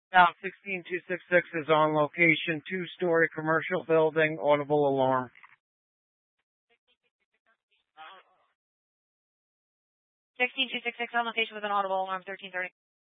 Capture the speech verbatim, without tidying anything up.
Now, sixteen two sixty-six is on location, two-story commercial building, audible alarm. sixteen two sixty-six on location with an audible alarm, thirteen thirty.